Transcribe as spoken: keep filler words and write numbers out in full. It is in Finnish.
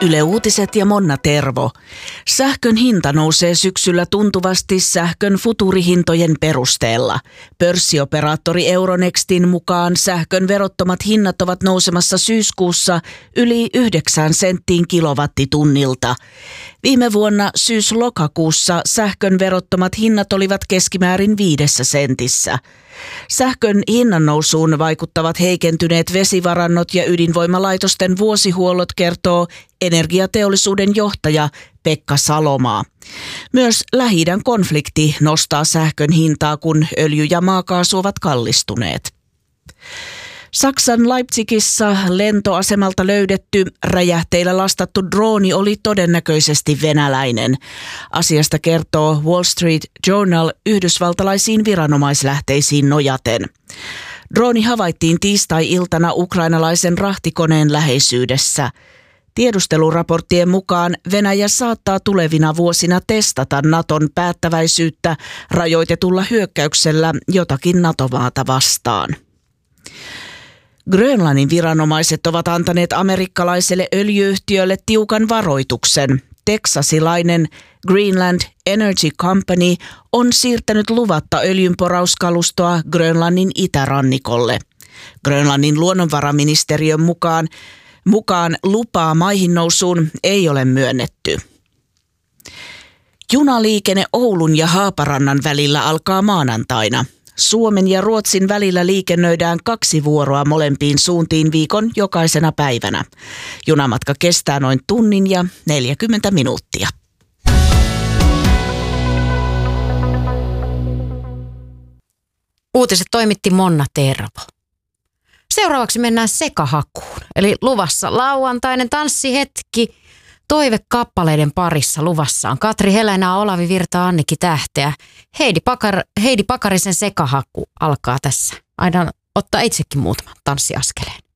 Yle Uutiset ja Monna Tervo. Sähkön hinta nousee syksyllä tuntuvasti sähkön futurihintojen perusteella. Pörssioperaattori Euronextin mukaan sähkön verottomat hinnat ovat nousemassa syyskuussa yli yhdeksän senttiin kilowattitunnilta. Viime vuonna syys-lokakuussa sähkön verottomat hinnat olivat keskimäärin viidessä sentissä. Sähkön hinnan nousuun vaikuttavat heikentyneet vesivarannot ja ydinvoimalaitosten vuosihuollot, kertoo energiateollisuuden johtaja Pekka Salomaa. Myös Lähi-idän konflikti nostaa sähkön hintaa, kun öljy ja maakaasu ovat kallistuneet. Saksan Leipzigissä lentoasemalta löydetty räjähteillä lastattu drooni oli todennäköisesti venäläinen. Asiasta kertoo Wall Street Journal yhdysvaltalaisiin viranomaislähteisiin nojaten. Drooni havaittiin tiistai-iltana ukrainalaisen rahtikoneen läheisyydessä. Tiedusteluraporttien mukaan Venäjä saattaa tulevina vuosina testata Naton päättäväisyyttä rajoitetulla hyökkäyksellä jotakin NATO-maata vastaan. Grönlannin viranomaiset ovat antaneet amerikkalaiselle öljyyhtiölle tiukan varoituksen. Teksasilainen Greenland Energy Company on siirtänyt luvatta öljynporauskalustoa Grönlannin itärannikolle. Grönlannin luonnonvaraministeriön mukaan, mukaan lupaa maihinnousuun ei ole myönnetty. Junaliikenne Oulun ja Haaparannan välillä alkaa maanantaina. Suomen ja Ruotsin välillä liikennöidään kaksi vuoroa molempiin suuntiin viikon jokaisena päivänä. Junamatka kestää noin tunnin ja neljäkymmentä minuuttia. Uutiset toimitti Monna Tervo. Seuraavaksi mennään sekahakuun, eli luvassa lauantainen tanssihetki. Toivekappaleiden parissa luvassa on Katri Helena, Olavi Virta, Annikki Tähteä. Heidi, Pakar, Heidi Pakarisen sekahaku alkaa tässä. Aidan ottaa itsekin muutaman tanssiaskeleen.